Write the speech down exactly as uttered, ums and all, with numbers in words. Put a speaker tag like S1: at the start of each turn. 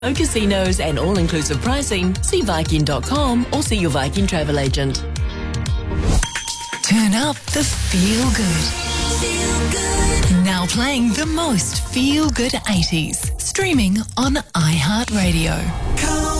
S1: No casinos and all-inclusive pricing. See Viking dot com or see your Viking travel agent.
S2: Turn up the feel good. Feel good. Now playing the most feel good eighties. Streaming on iHeartRadio. Come